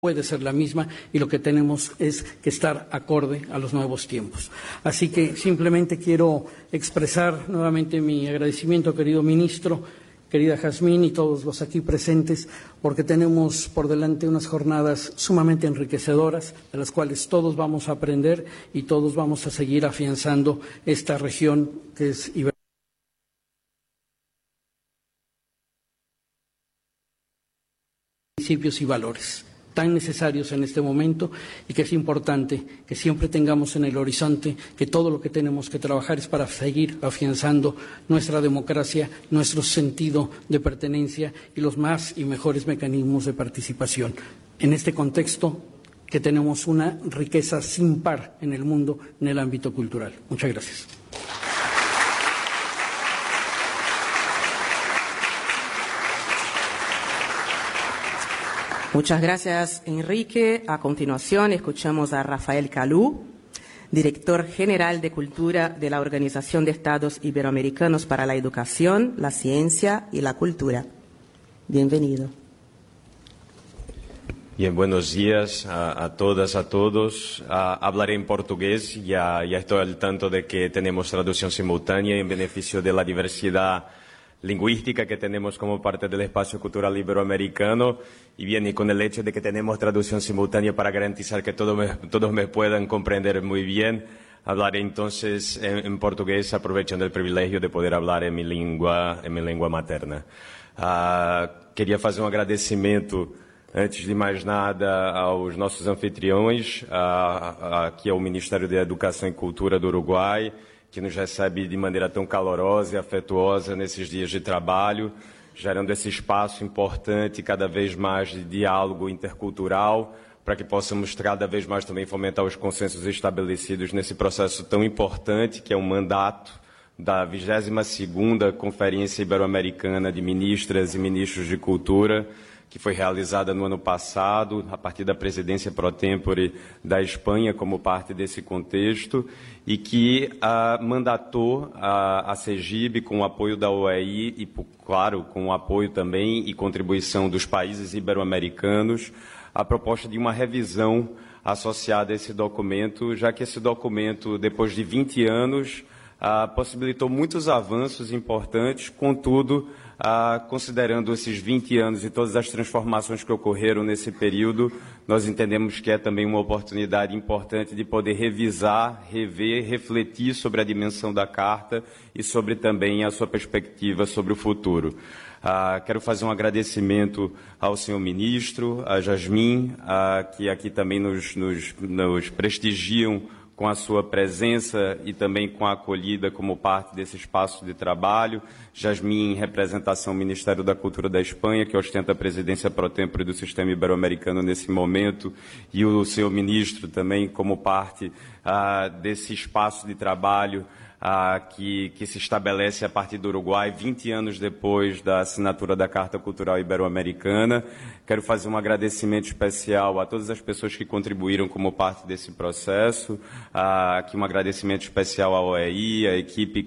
puede ser la misma y lo que tenemos es que estar acorde a los nuevos tiempos. Así que simplemente quiero expresar nuevamente mi agradecimiento, querido ministro, querida Jazmín y todos los aquí presentes, porque tenemos por delante unas jornadas sumamente enriquecedoras, de las cuales todos vamos a aprender y todos vamos a seguir afianzando esta región que es Iberoamérica. Principios y valores tan necesarios en este momento y que es importante que siempre tengamos en el horizonte que todo lo que tenemos que trabajar es para seguir afianzando nuestra democracia, nuestro sentido de pertenencia y los más y mejores mecanismos de participación. En este contexto que tenemos una riqueza sin par en el mundo en el ámbito cultural. Muchas gracias. Muchas gracias, Enrique. A continuación, escuchamos a Rafael Calú, director general de Cultura de la Organización de Estados Iberoamericanos para la Educación, la Ciencia y la Cultura. Bienvenido. Bien, buenos días a todas, a todos. Hablaré en portugués, ya estoy al tanto de que tenemos traducción simultánea en beneficio de la diversidad lingüística que tenemos como parte del espacio cultural iberoamericano y viene con el hecho de que tenemos traducción simultánea para garantizar que todos me puedan comprender muy bien. Hablaré entonces en portugués, aprovechando el privilegio de poder hablar en mi lengua materna. Queria fazer agradecimento, antes de mais nada, aos nossos anfitriões, aqui ao Ministério da Educação e Cultura do Uruguai, que nos recebe de maneira tão calorosa e afetuosa nesses dias de trabalho, gerando esse espaço importante, cada vez mais de diálogo intercultural, para que possamos cada vez mais também fomentar os consensos estabelecidos nesse processo tão importante, que é um mandato da 22ª Conferência Ibero-Americana de Ministras e Ministros de Cultura, que foi realizada no ano passado, a partir da presidência pro tempore da Espanha, como parte desse contexto, e que mandatou a CEGIB, com o apoio da OEI e, claro, com o apoio também e contribuição dos países ibero-americanos, a proposta de uma revisão associada a esse documento, já que esse documento, depois de 20 anos, possibilitou muitos avanços importantes, contudo, considerando esses 20 anos e todas as transformações que ocorreram nesse período, nós entendemos que é também uma oportunidade importante de poder revisar, rever, refletir sobre a dimensão da Carta e sobre também a sua perspectiva sobre o futuro. Quero fazer um agradecimento ao senhor ministro, a Jazmín, que aqui também nos prestigiam com a sua presença e também com a acolhida como parte desse espaço de trabalho. Jazmín, em representação ao Ministério da Cultura da Espanha, que ostenta a presidência pro tempore do sistema ibero-americano nesse momento, e o senhor ministro também como parte desse espaço de trabalho que se estabelece a partir do Uruguai, 20 anos depois da assinatura da Carta Cultural Ibero-Americana. Quero fazer um agradecimento especial a todas as pessoas que contribuíram como parte desse processo, aqui um agradecimento especial à OEI, à equipe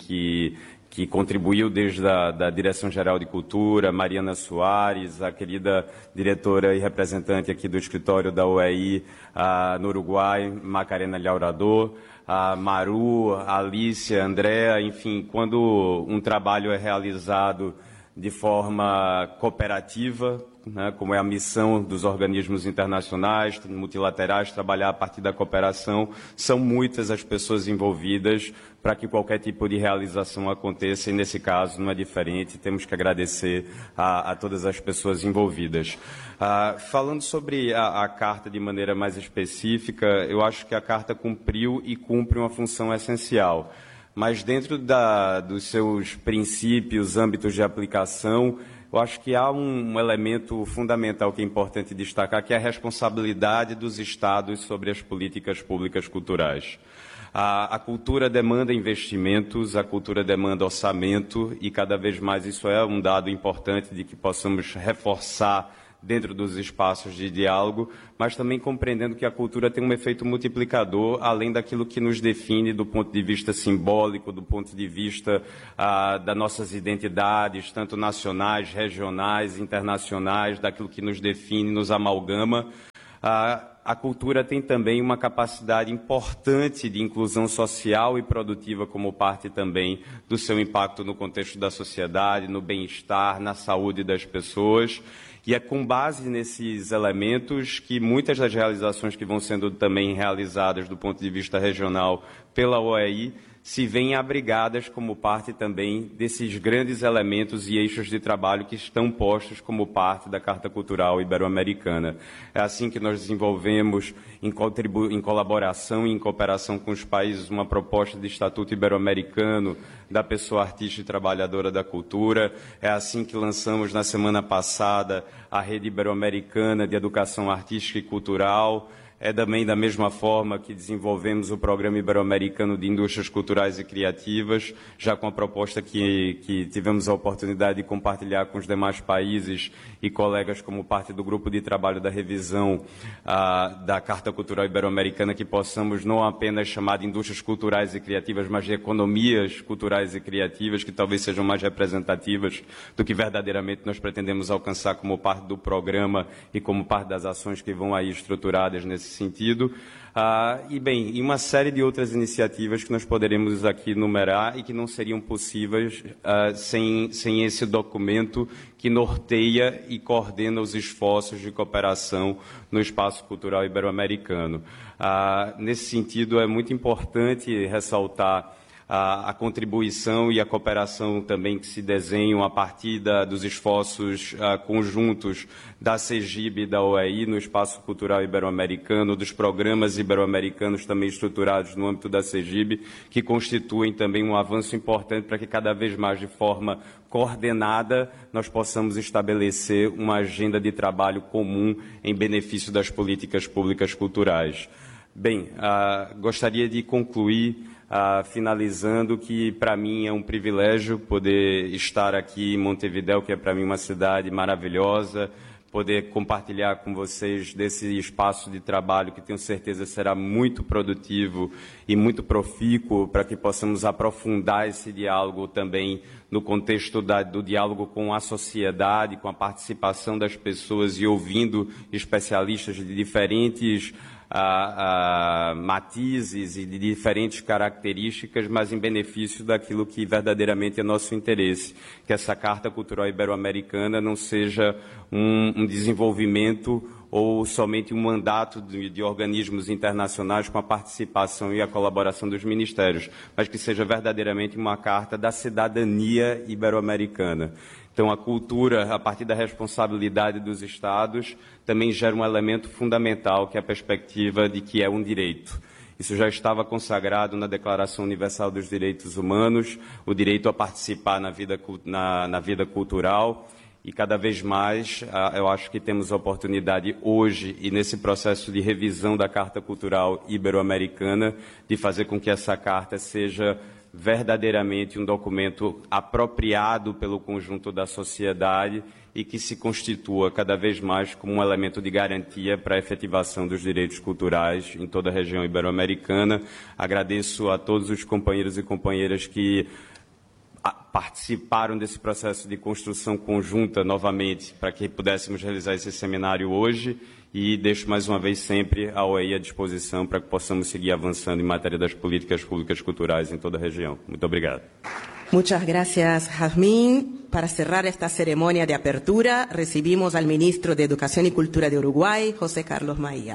que contribuiu desde a Direção-Geral de Cultura, Mariana Soares, a querida diretora e representante aqui do escritório da OEI no Uruguai, Macarena Llaurador, a Maru, a Alicia, a Andréa, enfim, quando um trabalho é realizado de forma cooperativa, né, como é a missão dos organismos internacionais, multilaterais, trabalhar a partir da cooperação, são muitas as pessoas envolvidas para que qualquer tipo de realização aconteça, e nesse caso não é diferente, temos que agradecer a todas as pessoas envolvidas. Falando sobre a Carta de maneira mais específica, eu acho que a Carta cumpriu e cumpre uma função essencial, mas dentro dos seus princípios, âmbitos de aplicação, eu acho que há um elemento fundamental que é importante destacar, que é a responsabilidade dos Estados sobre as políticas públicas culturais. A cultura demanda investimentos, a cultura demanda orçamento e cada vez mais isso é um dado importante de que possamos reforçar dentro dos espaços de diálogo, mas também compreendendo que a cultura tem um efeito multiplicador, além daquilo que nos define do ponto de vista simbólico, do ponto de vista das nossas identidades, tanto nacionais, regionais, internacionais, daquilo que nos define, nos amalgama. A cultura tem também uma capacidade importante de inclusão social e produtiva como parte também do seu impacto no contexto da sociedade, no bem-estar, na saúde das pessoas. E é com base nesses elementos que muitas das realizações que vão sendo também realizadas do ponto de vista regional pela OEI se veem abrigadas como parte também desses grandes elementos e eixos de trabalho que estão postos como parte da Carta Cultural Ibero-Americana. É assim que nós desenvolvemos, em colaboração e em cooperação com os países, uma proposta de Estatuto Ibero-Americano da pessoa artista e trabalhadora da cultura. É assim que lançamos na semana passada a Rede Ibero-Americana de Educação Artística e Cultural. É também da mesma forma que desenvolvemos o Programa Ibero-Americano de Indústrias Culturais e Criativas, já com a proposta que tivemos a oportunidade de compartilhar com os demais países e colegas como parte do grupo de trabalho da revisão da Carta Cultural Ibero-Americana, que possamos não apenas chamar de indústrias culturais e criativas, mas de economias culturais e criativas, que talvez sejam mais representativas do que verdadeiramente nós pretendemos alcançar como parte do programa e como parte das ações que vão aí estruturadas nesse sentido, e bem, uma série de outras iniciativas que nós poderemos aqui enumerar e que não seriam possíveis sem esse documento que norteia e coordena os esforços de cooperação no espaço cultural ibero-americano. Nesse sentido, é muito importante ressaltar a contribuição e a cooperação também que se desenham a partir dos esforços conjuntos da CEGIB e da OEI no espaço cultural ibero-americano, dos programas ibero-americanos também estruturados no âmbito da CEGIB, que constituem também um avanço importante para que cada vez mais de forma coordenada nós possamos estabelecer uma agenda de trabalho comum em benefício das políticas públicas culturais. Bem, gostaria de concluir finalizando que para mim é um privilégio poder estar aqui em Montevidéu, que é para mim uma cidade maravilhosa, poder compartilhar com vocês desse espaço de trabalho que tenho certeza será muito produtivo e muito profícuo para que possamos aprofundar esse diálogo também no contexto do diálogo com a sociedade, com a participação das pessoas e ouvindo especialistas de diferentes matizes e de diferentes características, mas em benefício daquilo que verdadeiramente é nosso interesse, que essa Carta Cultural Ibero-Americana não seja um desenvolvimento ou somente um mandato de organismos internacionais com a participação e a colaboração dos ministérios, mas que seja verdadeiramente uma carta da cidadania ibero-americana. Então, a cultura, a partir da responsabilidade dos Estados, também gera um elemento fundamental, que é a perspectiva de que é um direito. Isso já estava consagrado na Declaração Universal dos Direitos Humanos, o direito a participar na vida cultural, e cada vez mais eu acho que temos a oportunidade hoje, e nesse processo de revisão da Carta Cultural Ibero-Americana, de fazer com que essa carta seja verdadeiramente um documento apropriado pelo conjunto da sociedade e que se constitua cada vez mais como um elemento de garantia para a efetivação dos direitos culturais em toda a região ibero-americana. Agradeço a todos os companheiros e companheiras que participaram desse processo de construção conjunta novamente para que pudéssemos realizar esse seminário hoje e deixo mais uma vez sempre a OEI à disposição para que possamos seguir avançando em matéria das políticas públicas culturais em toda a região. Muito obrigado. Muchas gracias, Jazmín. Para cerrar esta ceremonia de apertura, recibimos al ministro de Educación y Cultura de Uruguay, José Carlos Maía.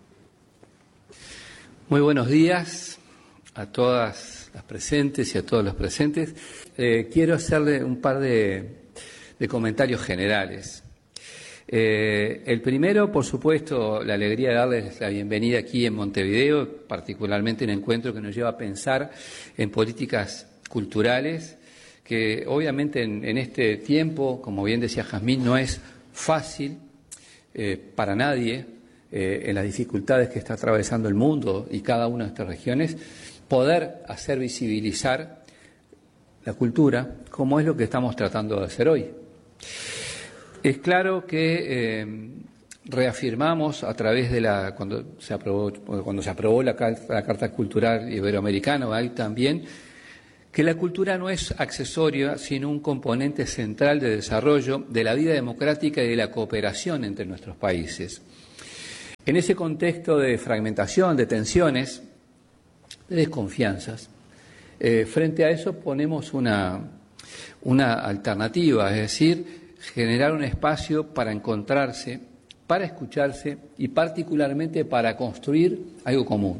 Muy buenos días a todas las presentes y a todos los presentes. Quiero hacerle un par de comentarios generales. El primero, por supuesto, la alegría de darles la bienvenida aquí en Montevideo, particularmente un encuentro que nos lleva a pensar en políticas culturales, que obviamente en este tiempo, como bien decía Jazmín, no es fácil para nadie, en las dificultades que está atravesando el mundo y cada una de estas regiones, poder hacer visibilizar la cultura, como es lo que estamos tratando de hacer hoy. Es claro que reafirmamos a través de cuando se aprobó la Carta Cultural Iberoamericana, ahí también, que la cultura no es accesoria, sino un componente central de desarrollo de la vida democrática y de la cooperación entre nuestros países. En ese contexto de fragmentación, de tensiones, de desconfianzas, frente a eso ponemos una alternativa, es decir, generar un espacio para encontrarse, para escucharse y particularmente para construir algo común.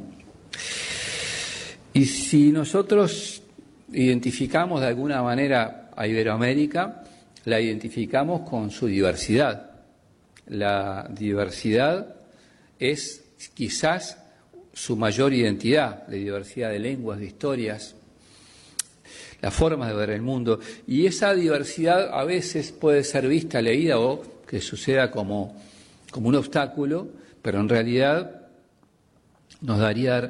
Y si nosotros identificamos de alguna manera a Iberoamérica, la identificamos con su diversidad. La diversidad es quizás su mayor identidad, la diversidad de lenguas, de historias, las formas de ver el mundo. Y esa diversidad a veces puede ser vista, leída o que suceda como un obstáculo, pero en realidad nos daría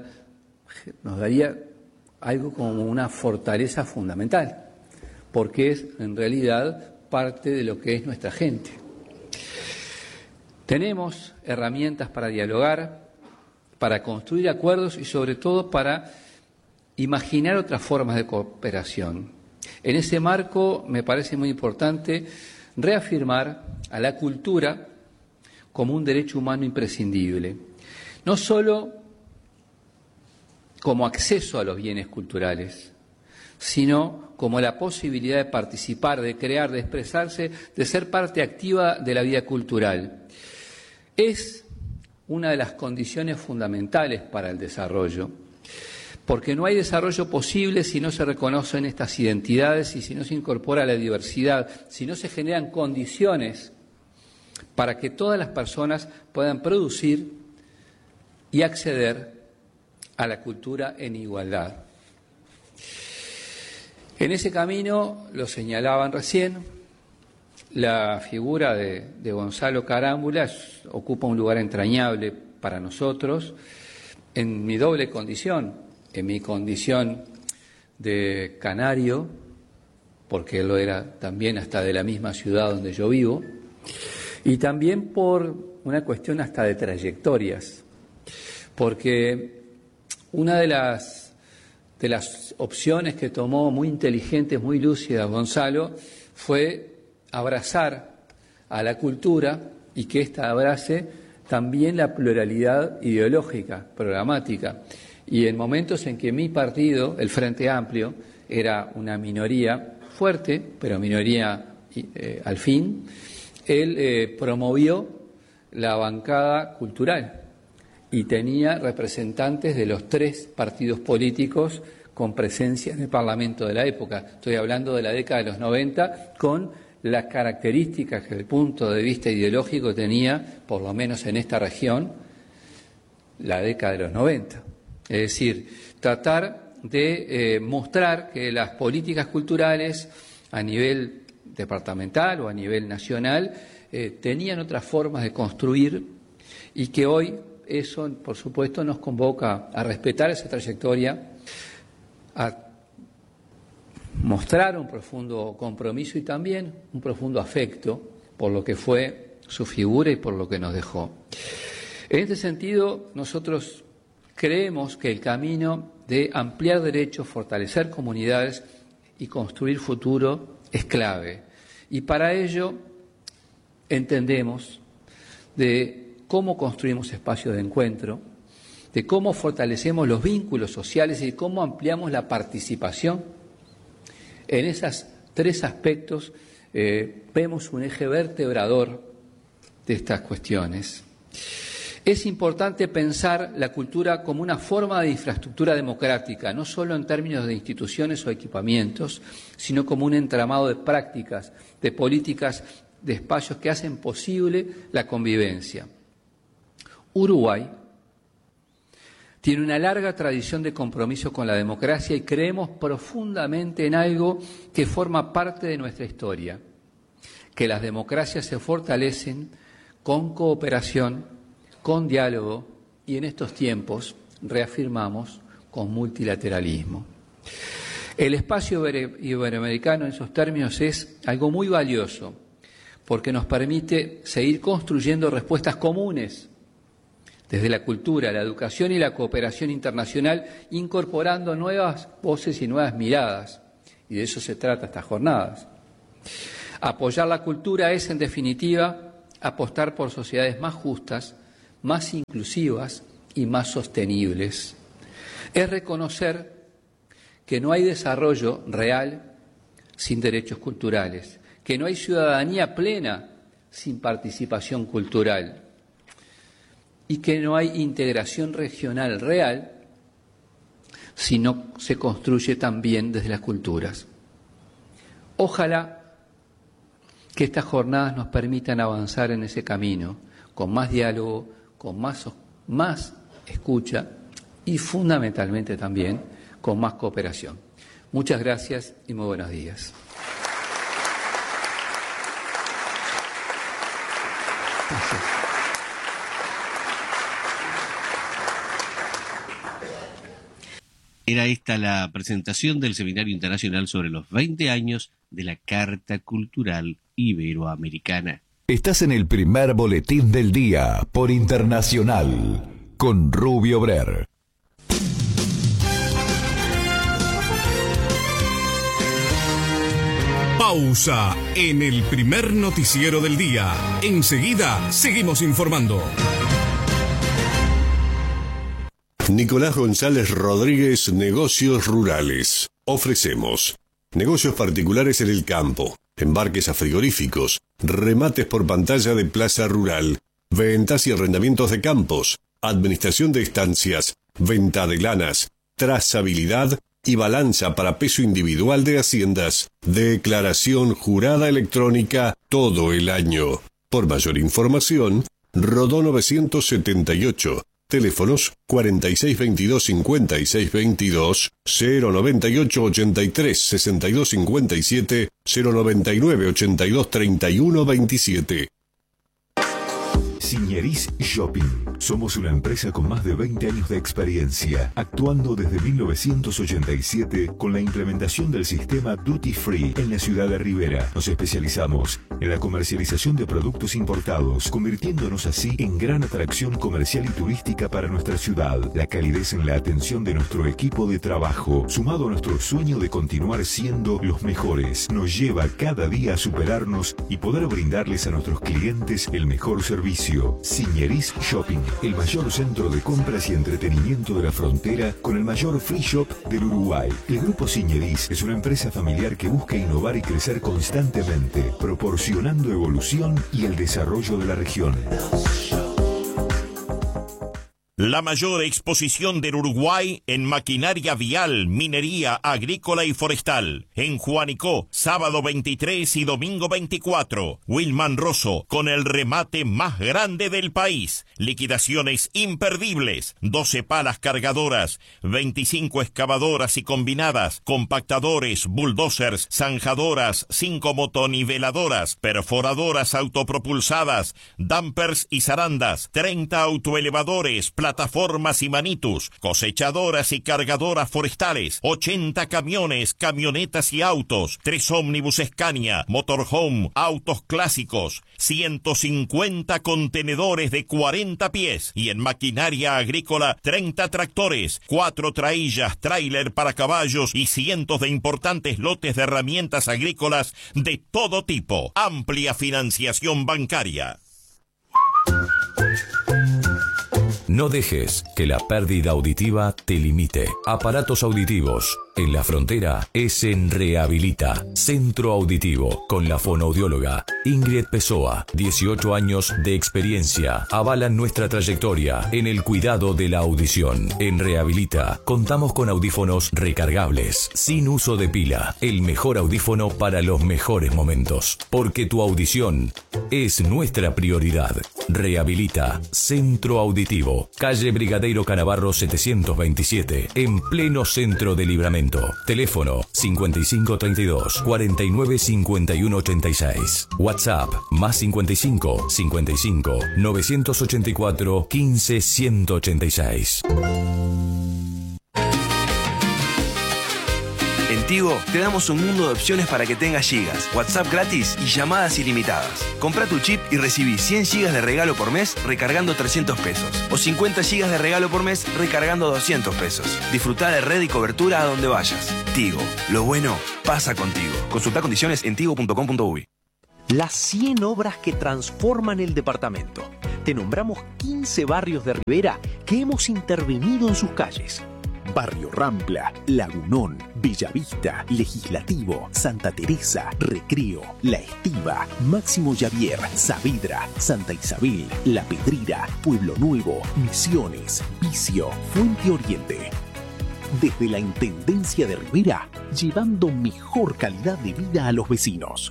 algo como una fortaleza fundamental, porque es en realidad parte de lo que es nuestra gente. Tenemos herramientas para dialogar, para construir acuerdos y sobre todo para imaginar otras formas de cooperación. En ese marco me parece muy importante reafirmar a la cultura como un derecho humano imprescindible, no solo como acceso a los bienes culturales, sino como la posibilidad de participar, de crear, de expresarse, de ser parte activa de la vida cultural. Es una de las condiciones fundamentales para el desarrollo, porque no hay desarrollo posible si no se reconocen estas identidades y si no se incorpora la diversidad, si no se generan condiciones para que todas las personas puedan producir y acceder a la cultura en igualdad. En ese camino, lo señalaban recién, la figura de Gonzalo Carámbula ocupa un lugar entrañable para nosotros en mi doble condición, en mi condición de canario, porque él lo era también hasta de la misma ciudad donde yo vivo, y también por una cuestión hasta de trayectorias, porque una de las opciones que tomó muy inteligentes, muy lúcidas Gonzalo, fue abrazar a la cultura y que ésta abrace también la pluralidad ideológica, programática. Y en momentos en que mi partido, el Frente Amplio, era una minoría fuerte, pero minoría al fin, él promovió la bancada cultural y tenía representantes de los 3 partidos políticos con presencia en el Parlamento de la época. Estoy hablando de la década de los 90, con las características que desde el punto de vista ideológico tenía, por lo menos en esta región, la década de los 90. Es decir, tratar de mostrar que las políticas culturales a nivel departamental o a nivel nacional tenían otras formas de construir y que hoy eso, por supuesto, nos convoca a respetar esa trayectoria, a mostrar un profundo compromiso y también un profundo afecto por lo que fue su figura y por lo que nos dejó. En este sentido, nosotros creemos que el camino de ampliar derechos, fortalecer comunidades y construir futuro es clave. Y para ello entendemos de cómo construimos espacios de encuentro, de cómo fortalecemos los vínculos sociales y cómo ampliamos la participación. En esos 3 aspectos vemos un eje vertebrador de estas cuestiones. Es importante pensar la cultura como una forma de infraestructura democrática, no solo en términos de instituciones o equipamientos, sino como un entramado de prácticas, de políticas, de espacios que hacen posible la convivencia. Uruguay tiene una larga tradición de compromiso con la democracia y creemos profundamente en algo que forma parte de nuestra historia, que las democracias se fortalecen con cooperación, con diálogo y en estos tiempos, reafirmamos, con multilateralismo. El espacio iberoamericano en esos términos es algo muy valioso, porque nos permite seguir construyendo respuestas comunes desde la cultura, la educación y la cooperación internacional, incorporando nuevas voces y nuevas miradas. Y de eso se trata estas jornadas. Apoyar la cultura es, en definitiva, apostar por sociedades más justas, más inclusivas y más sostenibles. Es reconocer que no hay desarrollo real sin derechos culturales, que no hay ciudadanía plena sin participación cultural y que no hay integración regional real si no se construye también desde las culturas. Ojalá que estas jornadas nos permitan avanzar en ese camino, con más diálogo, con más escucha y fundamentalmente también con más cooperación. Muchas gracias y muy buenos días. Gracias. Era esta la presentación del Seminario Internacional sobre los 20 años de la Carta Cultural Iberoamericana. Estás en el primer boletín del día por Internacional con Rubio Brer. Pausa en el primer noticiero del día. Enseguida seguimos informando. Nicolás González Rodríguez, Negocios Rurales. Ofrecemos negocios particulares en el campo, embarques a frigoríficos, remates por pantalla de plaza rural, ventas y arrendamientos de campos, administración de estancias, venta de lanas, trazabilidad y balanza para peso individual de haciendas, declaración jurada electrónica todo el año. Por mayor información, Rodó 978. Teléfonos 4622-5622, 098-83-6257, 099-82-3127. Signeris Shopping. Somos una empresa con más de 20 años de experiencia, actuando desde 1987 con la implementación del sistema Duty Free en la ciudad de Rivera. Nos especializamos en la comercialización de productos importados, convirtiéndonos así en gran atracción comercial y turística para nuestra ciudad. La calidez en la atención de nuestro equipo de trabajo, sumado a nuestro sueño de continuar siendo los mejores, nos lleva cada día a superarnos y poder brindarles a nuestros clientes el mejor servicio. Signeris Shopping, el mayor centro de compras y entretenimiento de la frontera con el mayor free shop del Uruguay. El Grupo Signeris es una empresa familiar que busca innovar y crecer constantemente, proporcionando evolución y el desarrollo de la región. La mayor exposición del Uruguay en maquinaria vial, minería, agrícola y forestal. En Juanico, sábado 23 y domingo 24. Wilman Rosso, con el remate más grande del país. Liquidaciones imperdibles. 12 palas cargadoras, 25 excavadoras y combinadas, compactadores, bulldozers, zanjadoras, 5 motoniveladoras, perforadoras autopropulsadas, dampers y zarandas, 30 autoelevadores, plataformas y manitus, cosechadoras y cargadoras forestales, 80 camiones, camionetas y autos, 3 ómnibus Scania, motorhome, autos clásicos, 150 contenedores de 40 pies y en maquinaria agrícola 30 tractores, 4 traillas, tráiler para caballos y cientos de importantes lotes de herramientas agrícolas de todo tipo. Amplia financiación bancaria. No dejes que la pérdida auditiva te limite. Aparatos auditivos. En la frontera es en Rehabilita, Centro Auditivo, con la fonoaudióloga Ingrid Pessoa. 18 años de experiencia avalan nuestra trayectoria en el cuidado de la audición. En Rehabilita contamos con audífonos recargables, sin uso de pila. El mejor audífono para los mejores momentos. Porque tu audición es nuestra prioridad. Rehabilita, Centro Auditivo, calle Brigadeiro Canavarro 727, en pleno centro de Libramento. Teléfono 5532 49 51 86. WhatsApp más 55 55 984 15 186. En En Tigo te damos un mundo de opciones para que tengas gigas, WhatsApp gratis y llamadas ilimitadas. Compra tu chip y recibí 100 gigas de regalo por mes recargando 300 pesos. O 50 gigas de regalo por mes recargando 200 pesos. Disfruta de red y cobertura a donde vayas. Tigo, lo bueno pasa contigo. Consulta condiciones en tigo.com.uy. Las 100 obras que transforman el departamento. Te nombramos 15 barrios de Rivera que hemos intervenido en sus calles. Barrio Rampla, Lagunón, Bellavista, Legislativo, Santa Teresa, Recreo, La Estiva, Máximo Javier, Saavedra, Santa Isabel, La Pedrera, Pueblo Nuevo, Misiones, Vicio, Fuente Oriente. Desde la Intendencia de Rivera, llevando mejor calidad de vida a los vecinos.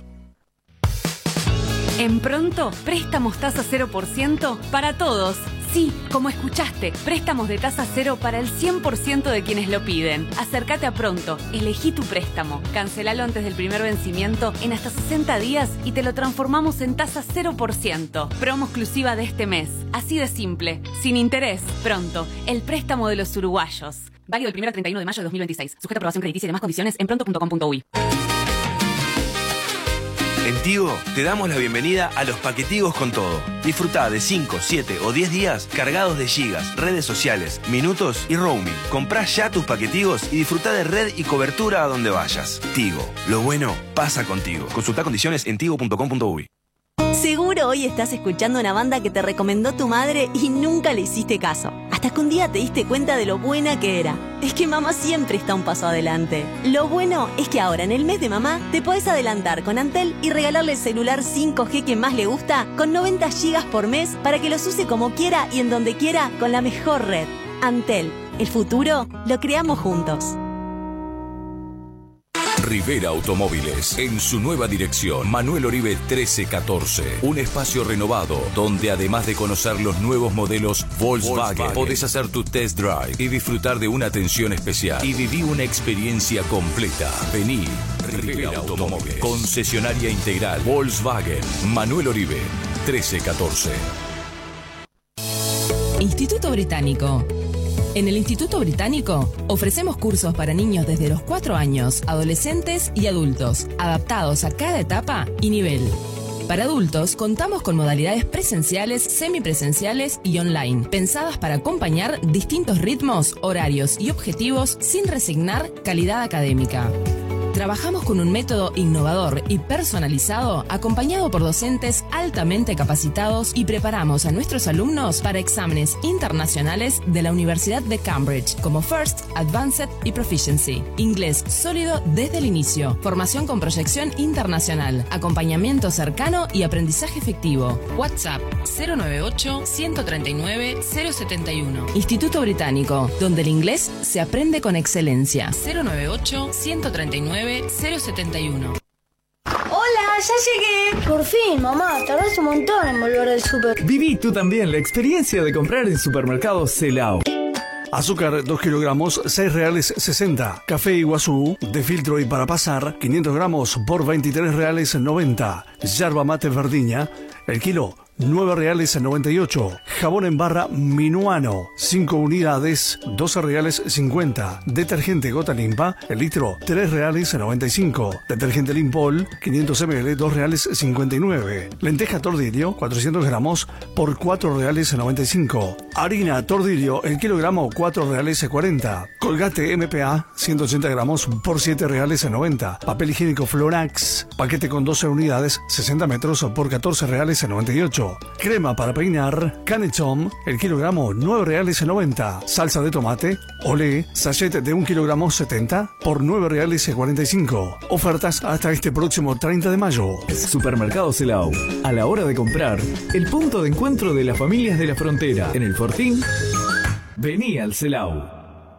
En Pronto, préstamos tasa 0% para todos. Sí, como escuchaste, préstamos de tasa cero para el 100% de quienes lo piden. Acércate a Pronto, elegí tu préstamo, cancelalo antes del primer vencimiento en hasta 60 días y te lo transformamos en tasa 0%. Promo exclusiva de este mes. Así de simple, sin interés. Pronto, el préstamo de los uruguayos. Válido del 1 al 31 de mayo de 2026. Sujeto a aprobación crediticia y demás condiciones en pronto.com.uy. En Tigo te damos la bienvenida a los paquetigos con todo. Disfruta de 5, 7 o 10 días cargados de gigas, redes sociales, minutos y roaming. Comprá ya tus paquetigos y disfruta de red y cobertura a donde vayas. Tigo, lo bueno pasa contigo. Consulta condiciones en tigo.com.uy. Seguro hoy estás escuchando una banda que te recomendó tu madre y nunca le hiciste caso. Hasta que un día te diste cuenta de lo buena que era. Es que mamá siempre está un paso adelante. Lo bueno es que ahora en el mes de mamá te podés adelantar con Antel y regalarle el celular 5G que más le gusta con 90 gigas por mes para que los use como quiera y en donde quiera con la mejor red. Antel, el futuro lo creamos juntos. Rivera Automóviles, en su nueva dirección, Manuel Oribe 1314. Un espacio renovado, donde además de conocer los nuevos modelos Volkswagen, podés hacer tu test drive y disfrutar de una atención especial. Y viví una experiencia completa. Vení, Rivera Automóviles, concesionaria integral Volkswagen, Manuel Oribe 1314. Instituto Británico. En el Instituto Británico ofrecemos cursos para niños desde los 4 años, adolescentes y adultos, adaptados a cada etapa y nivel. Para adultos contamos con modalidades presenciales, semipresenciales y online, pensadas para acompañar distintos ritmos, horarios y objetivos sin resignar calidad académica. Trabajamos con un método innovador y personalizado, acompañado por docentes altamente capacitados y preparamos a nuestros alumnos para exámenes internacionales de la Universidad de Cambridge, como First, Advanced y Proficiency. Inglés sólido desde el inicio, formación con proyección internacional, acompañamiento cercano y aprendizaje efectivo. WhatsApp 098-139-071. Instituto Británico, donde el inglés se aprende con excelencia. 098-139-071. Hola, ya llegué. Por fin, mamá, tardás un montón en volver del súper. Viví tú también la experiencia de comprar en Supermercado Celao. Azúcar 2 kilogramos, 6 reales 60. Café Iguazú, de filtro y para pasar, 500 gramos por 23 reales 90. Yerba mate Verdiña, el kilo 9 reales 98. Jabón en barra Minuano, 5 unidades, 12 reales 50. Detergente Gota Limpa, el litro, 3 reales 95. Detergente Limpol, 500 ml, 2 reales 59. Lenteja Tordillo, 400 gramos, por 4 reales 95. Harina Tordillo, el kilogramo, 4 reales 40. Colgate MPA, 180 gramos, por 7 reales 90. Papel higiénico Florax, paquete con 12 unidades, 60 metros, por 14 reales 98. Crema para peinar Canechom, el kilogramo, 9 reales 90. Salsa de tomate Olé, sachet de 1 kilogramo 70 por 9 reales 45. Ofertas hasta este próximo 30 de mayo. Supermercado Celao. A la hora de comprar, el punto de encuentro de las familias de la frontera. En el Fortín, vení al Celao.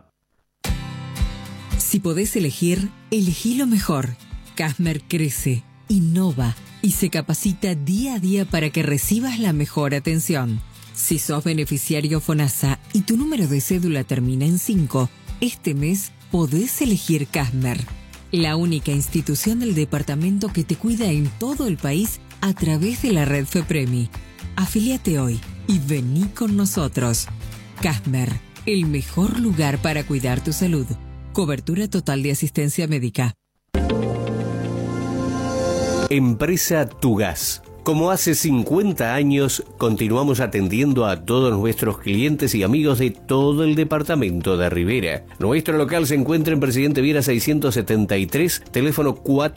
Si podés elegir, elegí lo mejor. Casmer crece, innova y se capacita día a día para que recibas la mejor atención. Si sos beneficiario FONASA y tu número de cédula termina en 5, este mes podés elegir Casmer, la única institución del departamento que te cuida en todo el país a través de la red FEPREMI. Afíliate hoy y vení con nosotros. Casmer, el mejor lugar para cuidar tu salud. Cobertura total de asistencia médica. Empresa Tugas. Como hace 50 años, continuamos atendiendo a todos nuestros clientes y amigos de todo el departamento de Rivera. Nuestro local se encuentra en Presidente Viera 673, teléfono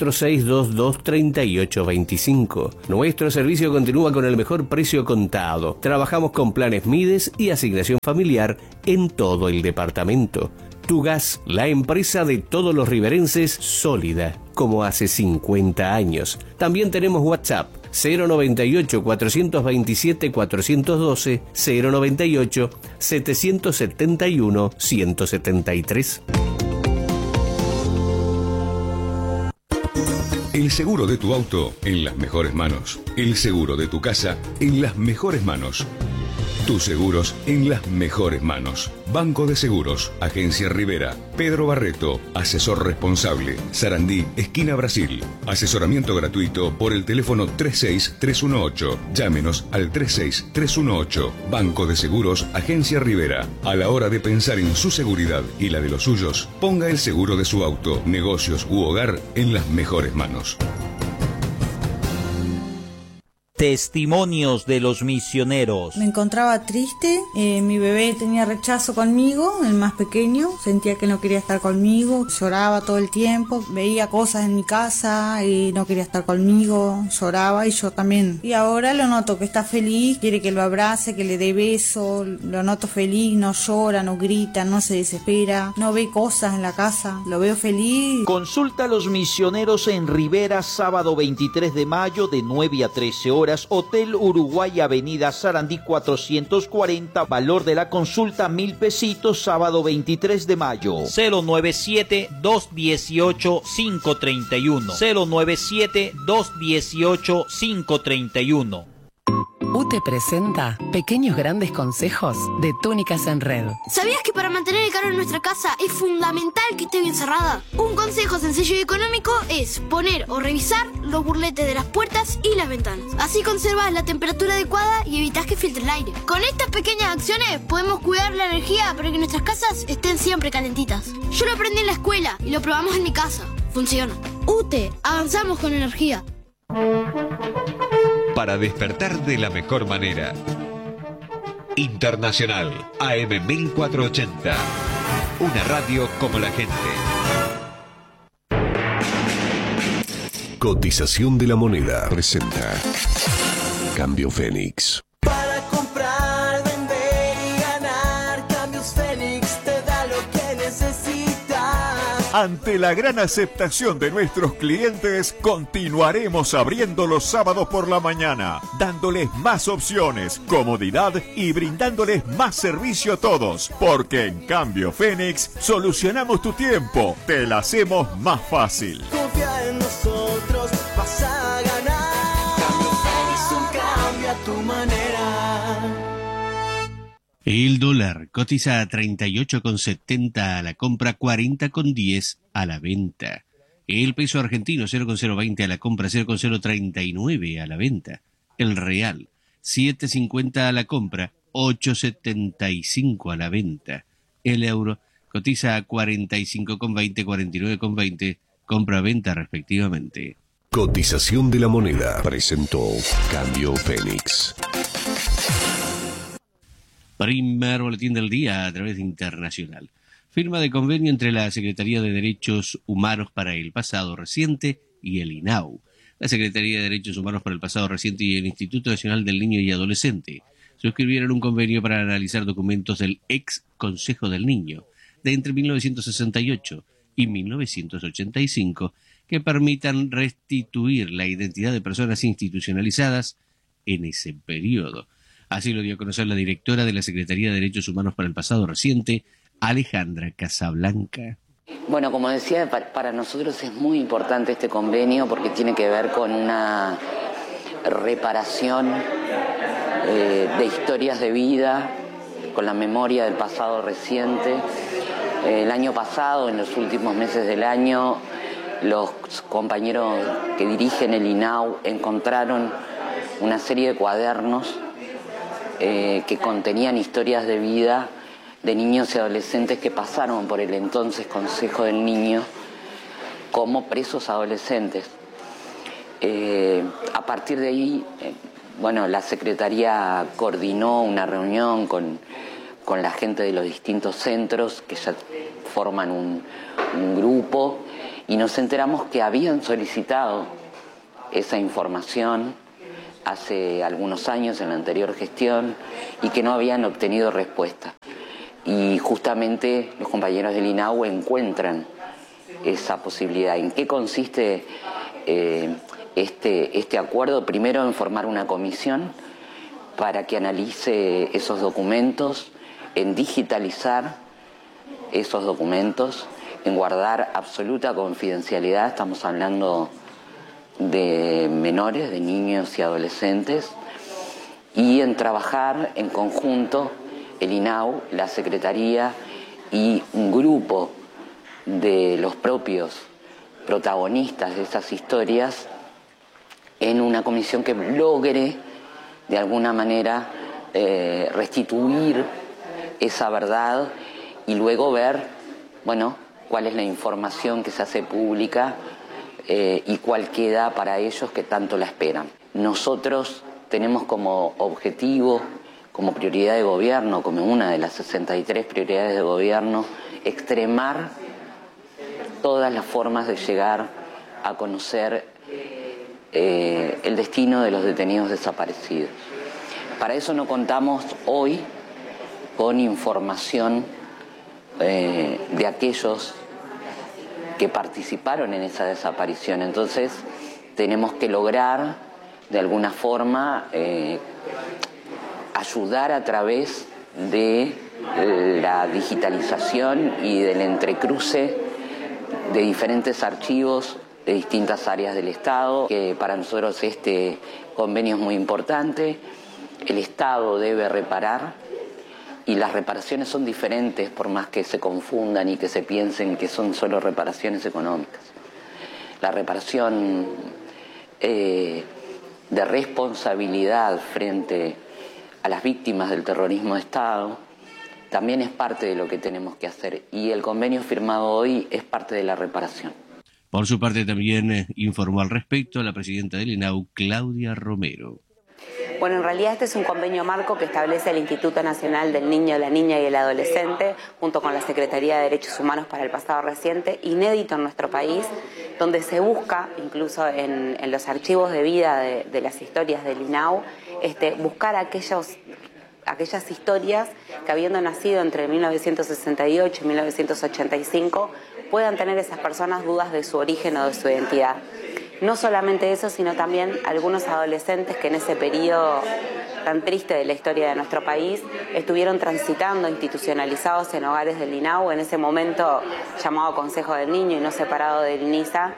4622-3825. Nuestro servicio continúa con el mejor precio contado. Trabajamos con planes Mides y asignación familiar en todo el departamento. Tugas, la empresa de todos los riverenses, sólida, como hace 50 años. También tenemos WhatsApp, 098-427-412, 098-771-173. El seguro de tu auto en las mejores manos. El seguro de tu casa en las mejores manos. Tus seguros en las mejores manos. Banco de Seguros, Agencia Rivera, Pedro Barreto, asesor responsable, Sarandí, esquina Brasil. Asesoramiento gratuito por el teléfono 36318. Llámenos al 36318. Banco de Seguros, Agencia Rivera. A la hora de pensar en su seguridad y la de los suyos, ponga el seguro de su auto, negocios u hogar en las mejores manos. Testimonios de los misioneros. Me encontraba triste, mi bebé tenía rechazo conmigo, el más pequeño, sentía que no quería estar conmigo, lloraba todo el tiempo, veía cosas en mi casa y no quería estar conmigo, lloraba y yo también. Y ahora lo noto que está feliz, quiere que lo abrace, que le dé beso, lo noto feliz, no llora, no grita, no se desespera, no ve cosas en la casa, lo veo feliz. Consulta a los misioneros en Rivera, sábado 23 de mayo de 9 a 13 horas. Hotel Uruguay, Avenida Sarandí 440, valor de la consulta 1.000 pesitos, sábado 23 de mayo. 097-218-531. 097-218-531. UTE presenta Pequeños Grandes Consejos de Túnicas en Red. ¿Sabías que para mantener el calor en nuestra casa es fundamental que esté bien cerrada? Un consejo sencillo y económico es poner o revisar los burletes de las puertas y las ventanas. Así conservas la temperatura adecuada y evitas que filtre el aire. Con estas pequeñas acciones podemos cuidar la energía para que nuestras casas estén siempre calentitas. Yo lo aprendí en la escuela y lo probamos en mi casa. Funciona. UTE, avanzamos con energía. Para despertar de la mejor manera. Internacional AM 1480. Una radio como la gente. Cotización de la moneda presenta Cambio Fénix. Para comprar, vender y ganar, Cambios Fénix te da lo que necesitas. Ante la gran aceptación de nuestros clientes, continuaremos abriendo los sábados por la mañana, dándoles más opciones, comodidad y brindándoles más servicio a todos, porque en Cambio Fénix solucionamos tu tiempo, te la hacemos más fácil. Confía en nosotros, vas a ganar. Cambio Fénix, un cambio a tu manera. El dólar cotiza a 38,70 a la compra, 40,10 a la venta. El peso argentino 0,020 a la compra, 0,039 a la venta. El real 7,50 a la compra, 8,75 a la venta. El euro cotiza a 45,20, 49,20, compra-venta respectivamente. Cotización de la moneda presentó Cambio Fénix. Primer boletín del día a través de Internacional. Firma de convenio entre la Secretaría de Derechos Humanos para el Pasado Reciente y el INAU. La Secretaría de Derechos Humanos para el Pasado Reciente y el Instituto Nacional del Niño y Adolescente suscribieron un convenio para analizar documentos del ex Consejo del Niño de entre 1968 y 1985 que permitan restituir la identidad de personas institucionalizadas en ese periodo. Así lo dio a conocer la directora de la Secretaría de Derechos Humanos para el Pasado Reciente, Alejandra Casablanca. Bueno, como decía, para nosotros es muy importante este convenio porque tiene que ver con una reparación de historias de vida, con la memoria del pasado reciente. El año pasado, en los últimos meses del año, los compañeros que dirigen el INAU encontraron una serie de cuadernos que contenían historias de vida de niños y adolescentes que pasaron por el entonces Consejo del Niño como presos adolescentes. A partir de ahí, la Secretaría coordinó una reunión con la gente de los distintos centros que ya forman un grupo, y nos enteramos que habían solicitado esa información hace algunos años en la anterior gestión y que no habían obtenido respuesta. Y justamente los compañeros del INAU encuentran esa posibilidad. ¿En qué consiste este acuerdo? Primero, en formar una comisión para que analice esos documentos, en digitalizar esos documentos, en guardar absoluta confidencialidad. Estamos hablando de menores, de niños y adolescentes, y en trabajar en conjunto el INAU, la Secretaría y un grupo de los propios protagonistas de esas historias en una comisión que logre de alguna manera restituir esa verdad y luego ver, cuál es la información que se hace pública y cuál queda para ellos que tanto la esperan. Nosotros tenemos como objetivo, como prioridad de gobierno, como una de las 63 prioridades de gobierno, extremar todas las formas de llegar a conocer el destino de los detenidos desaparecidos. Para eso no contamos hoy con información de aquellos que participaron en esa desaparición. Entonces tenemos que lograr de alguna forma ayudar a través de la digitalización y del entrecruce de diferentes archivos de distintas áreas del Estado, que para nosotros este convenio es muy importante. El Estado debe reparar, y las reparaciones son diferentes por más que se confundan y que se piensen que son solo reparaciones económicas. La reparación de responsabilidad frente a las víctimas del terrorismo de Estado también es parte de lo que tenemos que hacer, y el convenio firmado hoy es parte de la reparación. Por su parte también informó al respecto la presidenta del INAU, Claudia Romero. Bueno, en realidad este es un convenio marco que establece el Instituto Nacional del Niño, la Niña y el Adolescente, junto con la Secretaría de Derechos Humanos para el pasado reciente, inédito en nuestro país, donde se busca, incluso en los archivos de vida de las historias del INAU, buscar aquellas historias que, habiendo nacido entre 1968 y 1985, puedan tener esas personas dudas de su origen o de su identidad. No solamente eso, sino también algunos adolescentes que en ese periodo tan triste de la historia de nuestro país estuvieron transitando institucionalizados en hogares del INAU, en ese momento llamado Consejo del Niño y no separado del NISA,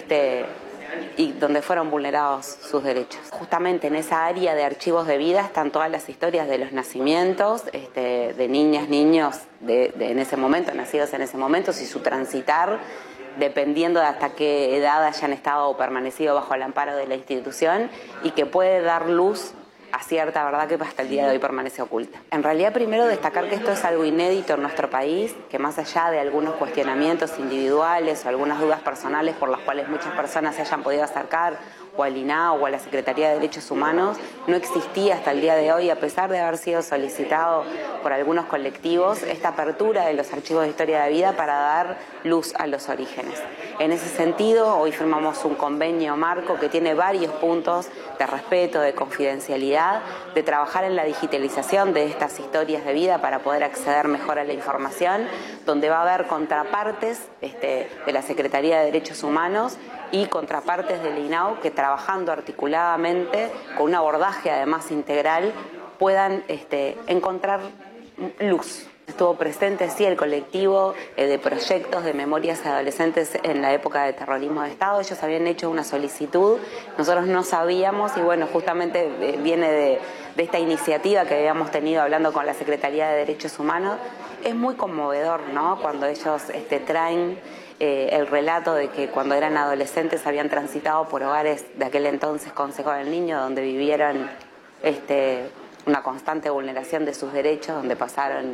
y donde fueron vulnerados sus derechos. Justamente en esa área de archivos de vida están todas las historias de los nacimientos, de niñas, niños en ese momento, nacidos en ese momento, y su transitar, dependiendo de hasta qué edad hayan estado o permanecido bajo el amparo de la institución, y que puede dar luz a cierta verdad que hasta el día de hoy permanece oculta. En realidad, primero destacar que esto es algo inédito en nuestro país, que más allá de algunos cuestionamientos individuales o algunas dudas personales por las cuales muchas personas se hayan podido acercar o al INAU o a la Secretaría de Derechos Humanos, no existía hasta el día de hoy, a pesar de haber sido solicitado por algunos colectivos, esta apertura de los archivos de historia de vida para dar luz a los orígenes. En ese sentido, hoy firmamos un convenio marco que tiene varios puntos de respeto, de confidencialidad, de trabajar en la digitalización de estas historias de vida para poder acceder mejor a la información, donde va a haber contrapartes de la Secretaría de Derechos Humanos y contrapartes del INAU que, trabajando articuladamente con un abordaje además integral, puedan encontrar luz. Estuvo presente, sí, el colectivo de proyectos de memorias adolescentes en la época de terrorismo de Estado. Ellos habían hecho una solicitud, nosotros no sabíamos, y bueno, justamente viene de esta iniciativa que habíamos tenido hablando con la Secretaría de Derechos Humanos. Es muy conmovedor, ¿no?, cuando ellos traen el relato de que cuando eran adolescentes habían transitado por hogares de aquel entonces Consejo del Niño, donde vivieron una constante vulneración de sus derechos, donde pasaron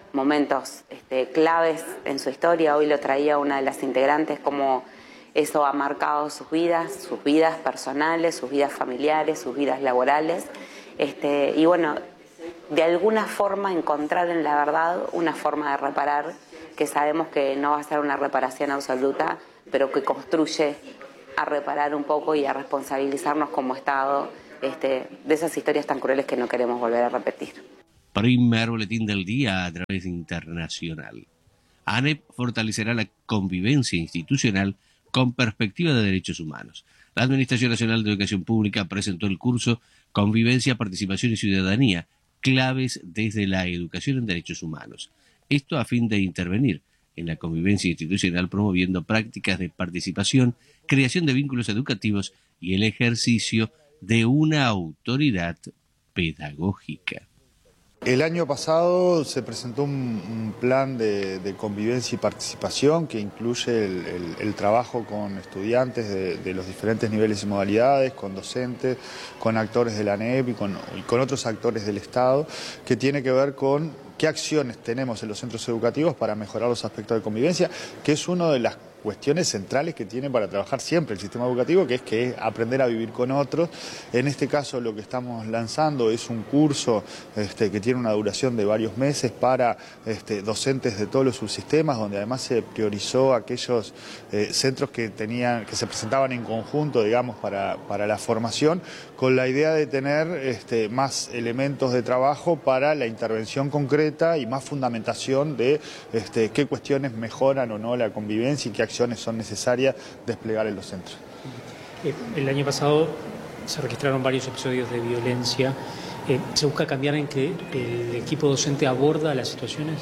momentos claves en su historia. Hoy lo traía una de las integrantes, como eso ha marcado sus vidas personales, sus vidas familiares, sus vidas laborales. Y bueno, de alguna forma encontrar en la verdad una forma de reparar, que sabemos que no va a ser una reparación absoluta, pero que construye a reparar un poco y a responsabilizarnos como Estado de esas historias tan crueles que no queremos volver a repetir. Primer boletín del día a través internacional. ANEP fortalecerá la convivencia institucional con perspectiva de derechos humanos. La Administración Nacional de Educación Pública presentó el curso Convivencia, Participación y Ciudadanía, claves desde la educación en derechos humanos. Esto a fin de intervenir en la convivencia institucional, promoviendo prácticas de participación, creación de vínculos educativos y el ejercicio de una autoridad pedagógica. El año pasado se presentó un plan de convivencia y participación que incluye el trabajo con estudiantes de los diferentes niveles y modalidades, con docentes, con actores de la ANEP y con otros actores del Estado, que tiene que ver con qué acciones tenemos en los centros educativos para mejorar los aspectos de convivencia, que es una de las cuestiones centrales que tiene para trabajar siempre el sistema educativo, que es aprender a vivir con otros. En este caso lo que estamos lanzando es un curso que tiene una duración de varios meses para docentes de todos los subsistemas, donde además se priorizó aquellos centros que se presentaban en conjunto, digamos, para la formación, con la idea de tener más elementos de trabajo para la intervención concreta y más fundamentación de qué cuestiones mejoran o no la convivencia y qué acciones son necesarias desplegar en los centros. El año pasado se registraron varios episodios de violencia. ¿Se busca cambiar en que el equipo docente aborda las situaciones?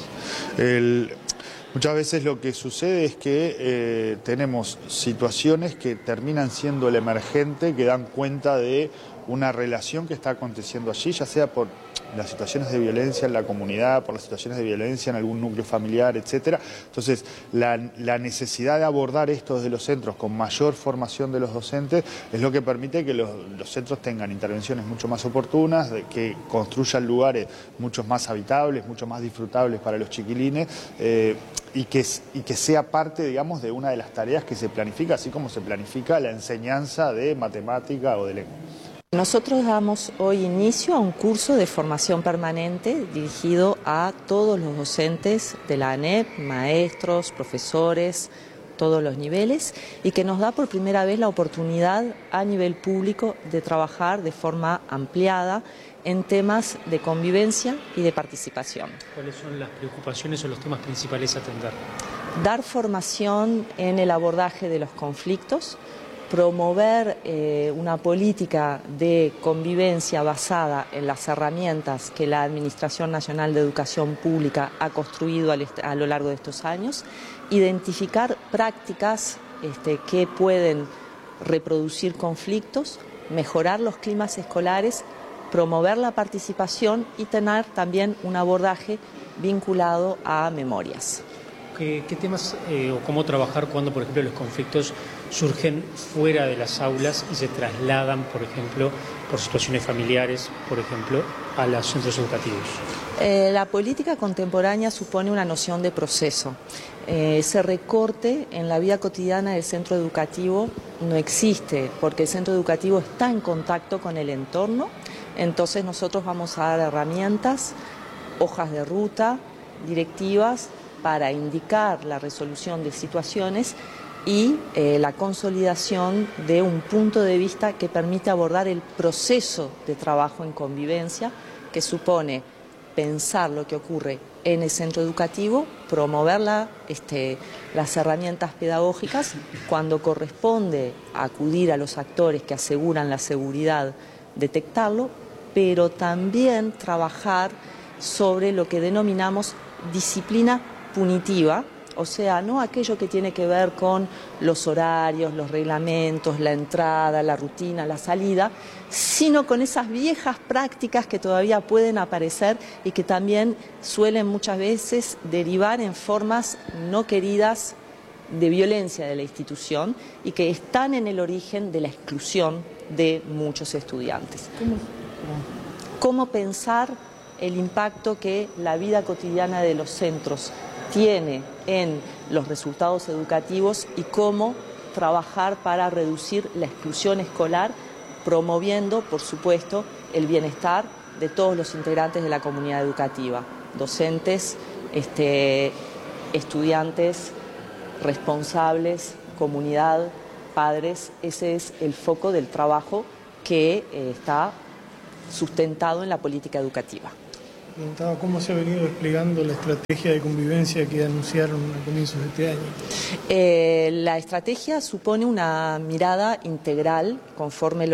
Muchas veces lo que sucede es que tenemos situaciones que terminan siendo el emergente, que dan cuenta de una relación que está aconteciendo allí, ya sea por las situaciones de violencia en la comunidad, por las situaciones de violencia en algún núcleo familiar, etcétera. Entonces, la necesidad de abordar esto desde los centros con mayor formación de los docentes es lo que permite que los centros tengan intervenciones mucho más oportunas, que construyan lugares mucho más habitables, mucho más disfrutables para los chiquilines, y que sea parte, digamos, de una de las tareas que se planifica, así como se planifica la enseñanza de matemática o de lengua. Nosotros damos hoy inicio a un curso de formación permanente dirigido a todos los docentes de la ANEP, maestros, profesores, todos los niveles, y que nos da por primera vez la oportunidad a nivel público de trabajar de forma ampliada en temas de convivencia y de participación. ¿Cuáles son las preocupaciones o los temas principales a atender? Dar formación en el abordaje de los conflictos, promover una política de convivencia basada en las herramientas que la Administración Nacional de Educación Pública ha construido a lo largo de estos años, identificar prácticas que pueden reproducir conflictos, mejorar los climas escolares, promover la participación y tener también un abordaje vinculado a memorias. ¿Qué temas o cómo trabajar cuando, por ejemplo, los conflictos surgen fuera de las aulas y se trasladan, por ejemplo, por situaciones familiares, por ejemplo, a los centros educativos? La política contemporánea supone una noción de proceso. Ese recorte en la vida cotidiana del centro educativo no existe, porque el centro educativo está en contacto con el entorno. Entonces nosotros vamos a dar herramientas, hojas de ruta, directivas, para indicar la resolución de situaciones y la consolidación de un punto de vista que permite abordar el proceso de trabajo en convivencia, que supone pensar lo que ocurre en el centro educativo, promover las herramientas pedagógicas cuando corresponde acudir a los actores que aseguran la seguridad, detectarlo, pero también trabajar sobre lo que denominamos disciplina punitiva, o sea, no aquello que tiene que ver con los horarios, los reglamentos, la entrada, la rutina, la salida, sino con esas viejas prácticas que todavía pueden aparecer y que también suelen muchas veces derivar en formas no queridas de violencia de la institución y que están en el origen de la exclusión de muchos estudiantes. ¿Cómo pensar el impacto que la vida cotidiana de los centros tiene en los resultados educativos y cómo trabajar para reducir la exclusión escolar, promoviendo, por supuesto, el bienestar de todos los integrantes de la comunidad educativa, docentes, estudiantes, responsables, comunidad, padres. Ese es el foco del trabajo que está sustentado en la política educativa. Preguntaba cómo se ha venido desplegando la estrategia de convivencia que anunciaron a comienzos de este año. La estrategia supone una mirada integral conforme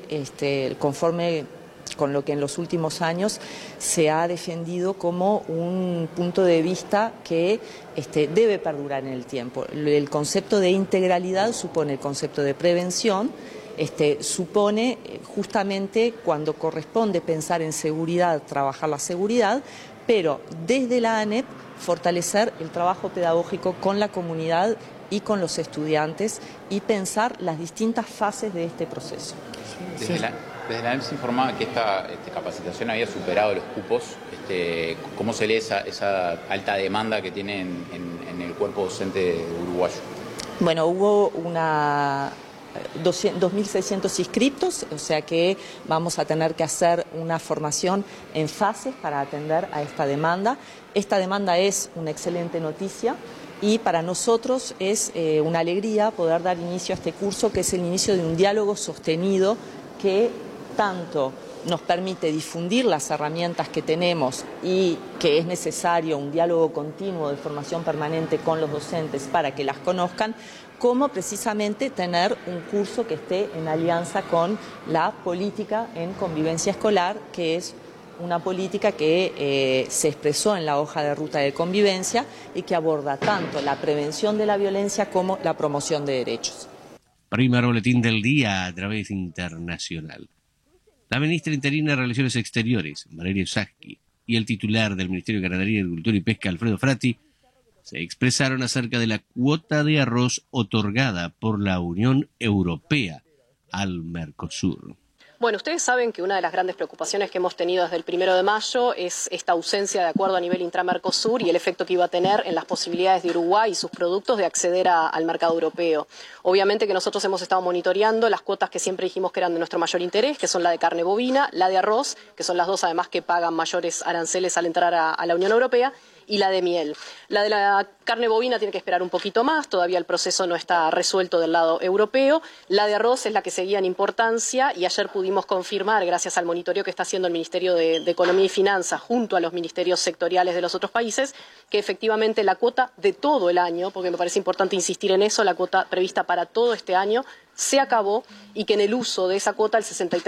con lo que en los últimos años se ha defendido como un punto de vista que debe perdurar en el tiempo. El concepto de integralidad supone el concepto de prevención, supone justamente cuando corresponde pensar en seguridad, trabajar la seguridad, pero desde la ANEP fortalecer el trabajo pedagógico con la comunidad y con los estudiantes y pensar las distintas fases de este proceso. Desde la ANEP se informaba que esta capacitación había superado los cupos. ¿Cómo se lee esa alta demanda que tiene en el cuerpo docente uruguayo? Bueno, hubo 2.600 inscriptos, o sea que vamos a tener que hacer una formación en fases para atender a esta demanda. Esta demanda es una excelente noticia y para nosotros es una alegría poder dar inicio a este curso, que es el inicio de un diálogo sostenido que tanto nos permite difundir las herramientas que tenemos y que es necesario un diálogo continuo de formación permanente con los docentes para que las conozcan, como precisamente tener un curso que esté en alianza con la política en convivencia escolar, que es una política que se expresó en la hoja de ruta de convivencia y que aborda tanto la prevención de la violencia como la promoción de derechos. Primer boletín del día a través internacional. La ministra interina de Relaciones Exteriores, Valeria Zsaki, y el titular del Ministerio de Ganadería, Agricultura y Pesca, Alfredo Frati, se expresaron acerca de la cuota de arroz otorgada por la Unión Europea al Mercosur. Bueno, ustedes saben que una de las grandes preocupaciones que hemos tenido desde el 1 de mayo es esta ausencia de acuerdo a nivel intra-Mercosur y el efecto que iba a tener en las posibilidades de Uruguay y sus productos de acceder al mercado europeo. Obviamente que nosotros hemos estado monitoreando las cuotas que siempre dijimos que eran de nuestro mayor interés, que son la de carne bovina, la de arroz, que son las dos además que pagan mayores aranceles al entrar a la Unión Europea, y la de miel. La de la carne bovina tiene que esperar un poquito más, todavía el proceso no está resuelto del lado europeo. La de arroz es la que seguía en importancia y ayer pudimos confirmar, gracias al monitoreo que está haciendo el Ministerio de Economía y Finanzas junto a los ministerios sectoriales de los otros países, que efectivamente la cuota de todo el año, porque me parece importante insistir en eso, la cuota prevista para todo este año, se acabó y que en el uso de esa cuota el